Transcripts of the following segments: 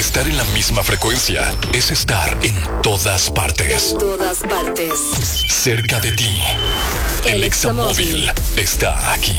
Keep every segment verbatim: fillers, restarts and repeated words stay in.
Estar en la misma frecuencia es estar en todas partes. En todas partes. Cerca de ti. El Examóvil está aquí.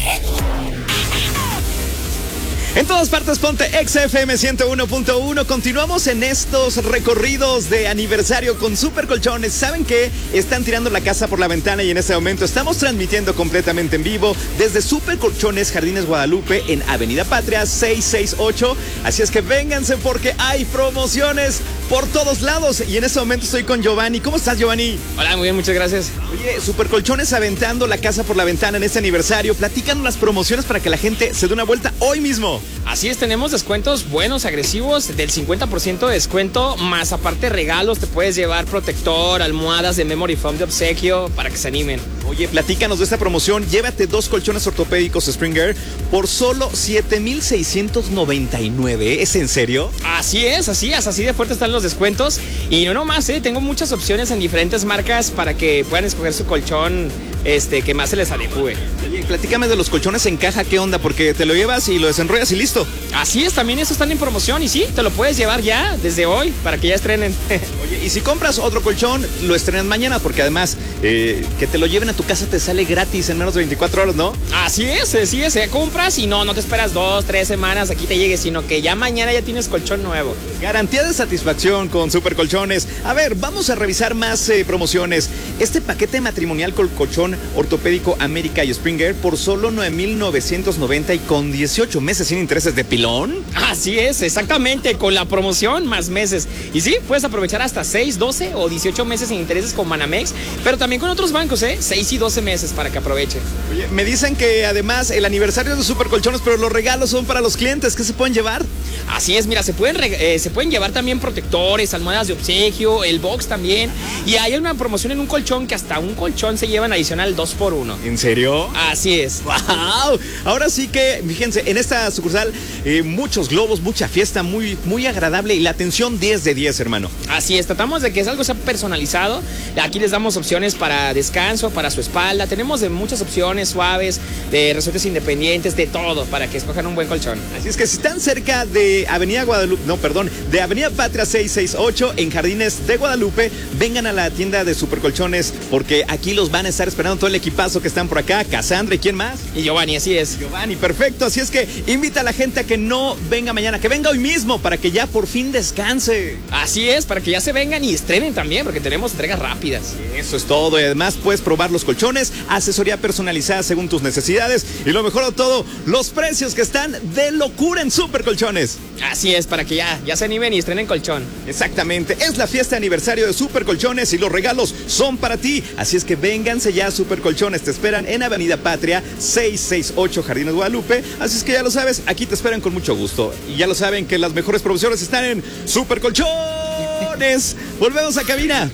En todas partes, ponte Exa F M ciento uno punto uno. Continuamos en estos recorridos de aniversario con Super Colchones. ¿Saben qué? Están tirando la casa por la ventana y en este momento estamos transmitiendo completamente en vivo desde Super Colchones Jardines Guadalupe en Avenida Patria seiscientos sesenta y ocho. Así es que vénganse porque hay promociones por todos lados. Y en este momento estoy con Giovanni. ¿Cómo estás, Giovanni? Hola, muy bien, muchas gracias. Oye, Super Colchones aventando la casa por la ventana en este aniversario. Platícanos las promociones para que la gente se dé una vuelta hoy mismo. Así es, tenemos descuentos buenos, agresivos, del cincuenta por ciento de descuento, más aparte regalos, te puedes llevar protector, almohadas de memory foam de obsequio, para que se animen. Oye, platícanos de esta promoción, llévate dos colchones ortopédicos Springer por solo siete mil seiscientos noventa y nueve, ¿es en serio? Así es, así es, así de fuerte están los descuentos, y no nomás, ¿eh? Tengo muchas opciones en diferentes marcas para que puedan escoger su colchón este, que más se les adecue. Oye, platícame de los colchones en caja, ¿qué onda? Porque te lo llevas y lo desenrollas y listo. Así es, también estos están en promoción y sí, te lo puedes llevar ya desde hoy para que ya estrenen. Oye, y si compras otro colchón, lo estrenan mañana porque además eh, que te lo lleven a tu casa te sale gratis en menos de veinticuatro horas, ¿no? Así es, así es, compras y no, no te esperas dos, tres semanas aquí te llegue, sino que ya mañana ya tienes colchón nuevo. Garantía de satisfacción con Super Colchones. A ver, vamos a revisar más eh, promociones. Este paquete matrimonial con colchón ortopédico América y Springer por solo nueve mil novecientos noventa y con dieciocho meses sin intereses de pilón. Así es, exactamente, con la promoción más meses. Y sí, puedes aprovechar hasta seis, doce o dieciocho meses sin intereses con Banamex, pero también con otros bancos, ¿eh? seis y doce meses para que aproveche. Oye, me dicen que además el aniversario es de Super Colchones, pero los regalos son para los clientes. ¿Qué se pueden llevar? Así es, mira, se pueden, eh, se pueden llevar también protectores, almohadas de obsequio, el box también. Y hay una promoción en un colchón que hasta un colchón se llevan adicional dos por uno. ¿En serio? Así es. ¡Wow! Ahora sí que, fíjense, en esta sucursal, eh, muchos globos, mucha fiesta, muy, muy agradable y la atención diez de diez, hermano. Así es, tratamos de que es algo sea personalizado. Aquí les damos opciones para descanso, para su espalda. Tenemos de muchas opciones suaves, de resortes independientes, de todo, para que escojan un buen colchón. Así es que si están cerca de Avenida Guadalupe, no, perdón, de Avenida Patria seiscientos sesenta y ocho en Jardines de Guadalupe, vengan a la tienda de Super Colchones porque aquí los van a estar esperando todo el equipazo que están por acá. Cassandra, ¿y quién más? Y Giovanni, así es. Giovanni, perfecto. Así es que invita a la gente a que no venga mañana, que venga hoy mismo para que ya por fin descanse. Así es, para que ya se vengan y estrenen también, porque tenemos entregas rápidas. Eso es todo. Y además puedes probar los colchones, asesoría personalizada según tus necesidades. Y lo mejor de todo, los precios que están de locura en Super Colchones. Así es, para que ya, ya se animen y estrenen colchón. Exactamente, es la fiesta de aniversario de Super Colchones y los regalos son para ti. Así es que vénganse ya a Super Colchones. Te esperan en Avenida Patria seiscientos sesenta y ocho Jardines Guadalupe. Así es que ya lo sabes, aquí te esperan con mucho gusto. Y ya lo saben que las mejores promociones están en Super Colchones. Volvemos a cabina.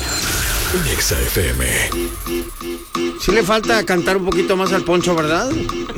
Exa F M. Sí le falta cantar un poquito más al Poncho, ¿verdad?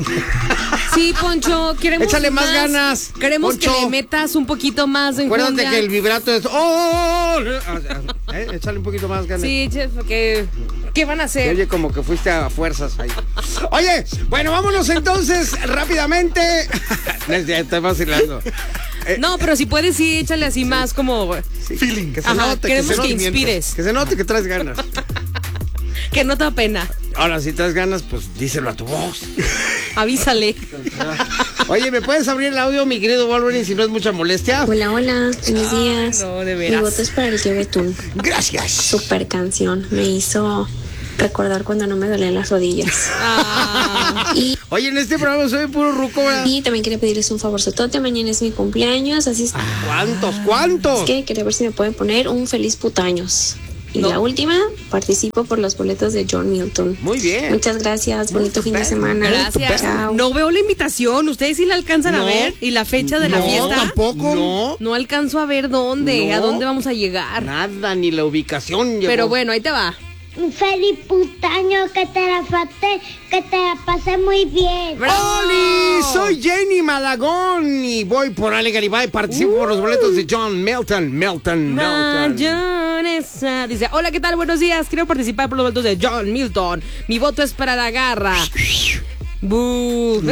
Sí, Poncho, queremos Échale más, más ganas. Queremos Poncho, que le metas un poquito más de enjundia. Acuérdate que el vibrato es... ¡Oh! ¿Eh? Échale un poquito más ganas. Sí, chef, porque... ¿Qué van a hacer? Oye, como que fuiste a fuerzas ahí. Oye, bueno, vámonos entonces rápidamente. Ya estoy vacilando. Eh, no, pero si puedes, sí, échale así sí. más como... Sí, feeling. Que se Ajá, note, queremos que, se que note, inspires. Que se note que traes ganas. Que no te da pena. Ahora, si traes ganas, pues díselo a tu voz. Avísale. Oye, ¿me puedes abrir el audio, mi querido Wolverine, si no es mucha molestia? Hola, hola, buenos días. No, de veras. Mi voto es para el tío Betún. Gracias. Super canción. Me hizo recordar cuando no me dolían las rodillas. Ah. Y, Oye, en este programa soy puro ruco, ¿verdad? Y también quería pedirles un favorzotote. Mañana es mi cumpleaños, así es. ¿Cuántos? ¿Cuántos? Es que quería ver si me pueden poner un feliz putaños. Y no. La última, participo por los boletos de John Milton. Muy bien. Muchas gracias, bonito fin de semana. Gracias. Chao. No veo la invitación, ustedes sí la alcanzan no. a ver. ¿Y la fecha de no, la fiesta? Tampoco. No, no alcanzo a ver dónde, no. a dónde vamos a llegar. Nada, ni la ubicación. Pero bueno, ahí te va. Un feliz putaño, que te la fate, que te la pasé muy bien. ¡Oli! Soy Jenny Malagón y voy por Ale Garibay. Participo uh. por los boletos de John Milton. Milton, Milton. John esa. Dice, hola, ¿qué tal? Buenos días. Quiero participar por los boletos de John Milton. Mi voto es para la garra. ¡Bu!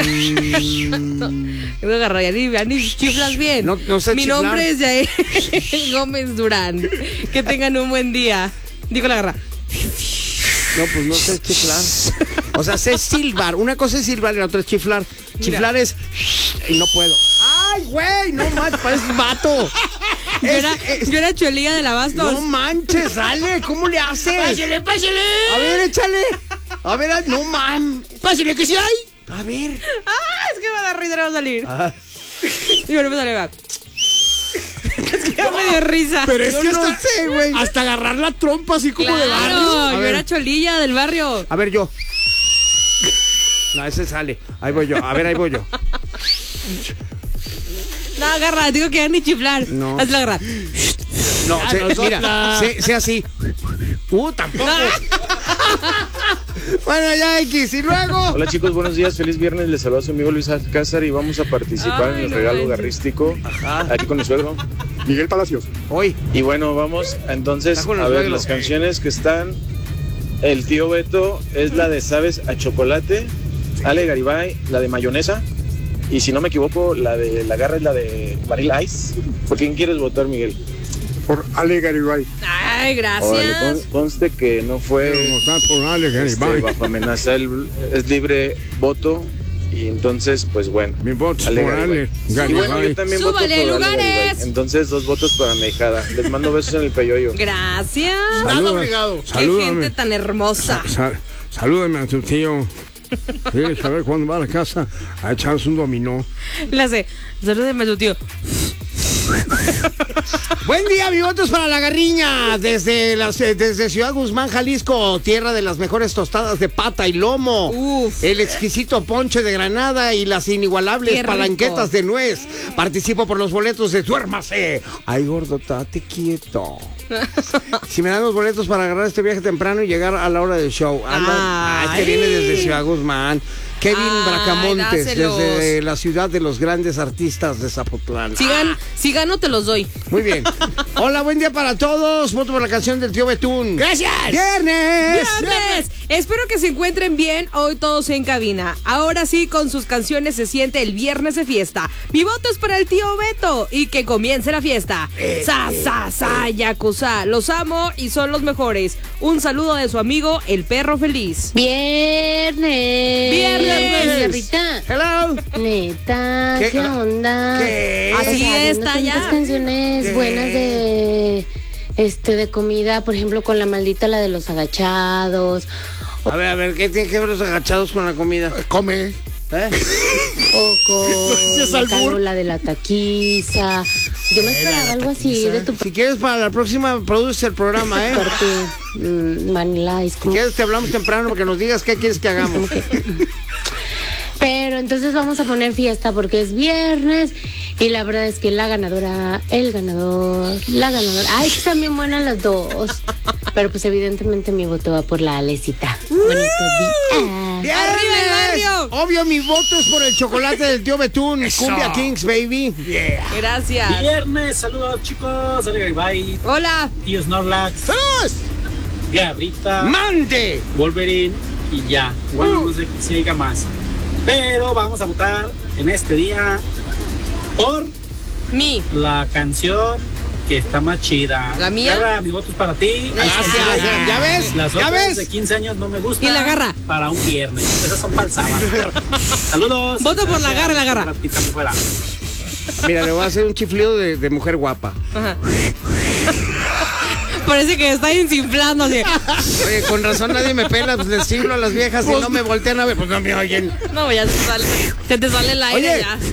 No agarra, ya ni, ya ni chiflas bien. No, no sé Mi chiflar. nombre es Yael Gómez Durán. Que tengan un buen día. Digo la garra. No, pues no sé chiflar. O sea, sé silbar. Una cosa es silbar y la otra es chiflar. Chiflar es... Y no puedo. ¡Ay, güey! No manches, pareces vato. Yo era, Es- es- yo era Cholilla de la Bastos. No manches, Ale, ¿cómo le haces? ¡Pásele, pásele! A ver, échale. A ver, a- no man. ¡Pásele que sí hay! A ver. Ah, es que me da risa, no va a salir. Ah. Y bueno, pues sale, va. Es que ya me dio risa. Pero es Yo que no hasta, sé, güey. hasta agarrar la trompa así como de barrio. Claro, A yo ver. era Cholilla del barrio. A ver, yo. No, ese sale. Ahí voy yo. A ver, ahí voy yo. No, agarra, digo que ya ni chiflar. No. Haz la garra. No, Ah, sé, nosotras. mira, sé, sé así. Uh, tampoco. Bueno, ya X. Y luego. Hola chicos, buenos días, feliz viernes, les saluda su amigo Luis Alcázar y vamos a participar Ay, en el no regalo manches. garrístico aquí con mi suegro, Miguel Palacios. Hoy. Y bueno, vamos entonces Está con el a ver suegro. las canciones que están. El tío Beto es la de Sabes a Chocolate, Ale Garibay, la de Mayonesa, y si no me equivoco, la de La Garra es la de Vanilla Ice. ¿Por quién quieres votar, Miguel? Por Ale Garibay. Ay, Órale, gracias. con- conste que no fue por Ale este, bajo amenaza, él es libre voto y entonces pues bueno. Mi voto Ale por Garibay. Ale Y bueno, Garibay. yo también Súbale, voto por Ale lugares. Garibay. Entonces dos votos para mi hijada. Les mando besos en el peyoyo. Gracias. Nada obligado. Qué Salúdame. gente tan hermosa. Sa- salúdame a tu tío. ¿Quieres saber cuándo va a la casa a echarse un dominó? Le hace, salúdeme a tu tío. Buen día, mi voto es para la Garriña, desde, las, eh, desde Ciudad Guzmán, Jalisco, tierra de las mejores tostadas de pata y lomo, Uf. el exquisito ponche de Granada y las inigualables Qué rico. palanquetas de nuez. Participo por los boletos de Duérmase. Ay, gordo, tate quieto. Si me dan los boletos para agarrar este viaje temprano y llegar a la hora del show. Anda, ah, es que Ay. viene desde Ciudad Guzmán. Kevin Ay, Bracamontes, dáselos. desde la ciudad de los grandes artistas de Zapotlán. Si, gan- si gano, te los doy. Muy bien. Hola, buen día para todos. Voto por la canción del tío Betún. ¡Gracias! ¡Viernes! ¡Viernes! Espero que se encuentren bien hoy todos en cabina. Ahora sí, con sus canciones se siente el viernes de fiesta. Mi voto es para el tío Beto y que comience la fiesta. Sa, sa, sa, yakuza. Los amo y son los mejores. Un saludo de su amigo, el perro feliz. Viernes. Viernes. Rita. Hello. Neta, ¿Qué? ¿qué, onda? ¿Qué? O Así sea, está habiendo ya. tantas canciones ¿Qué? buenas de este de comida, por ejemplo, con la maldita la de los agachados A ver, a ver, ¿qué tiene que ver los agachados con la comida? Come. ¿Eh? o es con albur. algo, la de la taquiza. Yo me esperaba algo así de tu Si quieres, para la próxima, produce el programa, ¿eh? parte. mm, Vanilla Ice. Si como- quieres, te hablamos temprano para que nos digas qué quieres que hagamos. Pero entonces vamos a poner fiesta porque es viernes y la verdad es que la ganadora, el ganador, la ganadora. Ay, que están bien buenas las dos. Pero pues evidentemente mi voto va por la Alecita. Bonito día. ¡Viernes! ¡Arriba el barrio! Obvio, mi voto es por el chocolate del tío Betún. Cumbia Kings, baby. Gracias. Viernes, saludos chicos, Ale Garibay, Hola. tío Snorlax, ¡Saludos! Garrita, ¡Mande! Wolverine y ya. Bueno, no sé si diga más. Pero vamos a votar en este día por Mi. la canción que está más chida. ¿La mía? Garra, mi voto es para ti. Gracias. ¿Ya ves? Las ¿Ya otras ves? de quince años no me gustan. ¿Y la garra? Para un viernes. Esas son para el sábado. Saludos. Voto por la garra, la garra. Ratita por fuera. Mira, le voy a hacer un chiflido de, de mujer guapa. Ajá. Parece que está desinflando así. Oye, con razón nadie me pela, pues les chiflo a las viejas y no me voltean a ver, pues no me oyen. No, ya se sale. Se te sale el aire Oye. ya.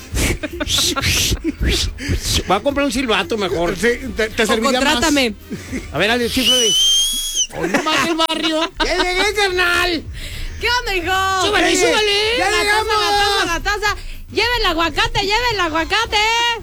Va a comprar un silbato mejor. te, te O serviría contrátame. A ver, al chiflo de... ¡Hoy no más el barrio! ¡Ya llegué, carnal! ¿Qué onda, hijo? ¡Súbale, Oye, súbale! ¡Ya la llegamos! taza, la taza, la taza. ¡Lleve el aguacate, lleve el aguacate!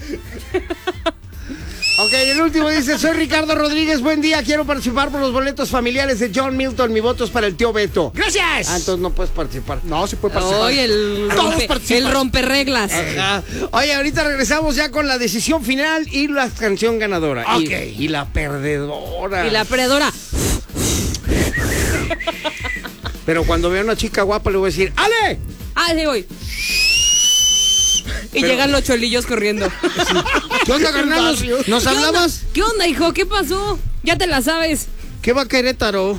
Ok, el último dice, soy Ricardo Rodríguez, buen día, quiero participar por los boletos familiares de John Milton, mi voto es para el tío Beto. ¡Gracias! Ah, entonces no puedes participar. No, sí puede participar. Oye, el, Todos rompe, participan. el romperreglas. Ajá. Oye, ahorita regresamos ya con la decisión final y la canción ganadora. Y- Ok. Y, la perdedora. Y la predadora. Pero cuando vea una chica guapa le voy a decir, ¡Ale! Ah, sí, voy. Y Pero- llegan los cholillos corriendo. ¿Qué onda, carnal? ¿Nos ¿Qué onda? hablabas? ¿Qué onda, hijo? ¿Qué pasó? Ya te la sabes. ¿Qué va a Querétaro?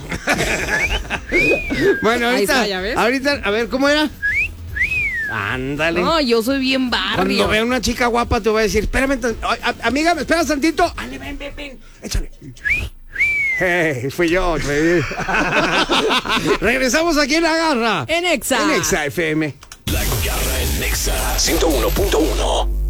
Bueno, Ahí ahorita, está, ¿ya ves? ahorita, a ver, ¿cómo era? Ándale. No, yo soy bien Cuando barrio. vea una chica guapa te voy a decir, espérame, tan- ay, a- amiga, ¿me esperas tantito? Ale, ven, ven, ven, échale. Hey, fui yo. fui- Regresamos aquí en La Garra. En Exa. En Exa F M. La Garra en Nexa ciento uno punto uno.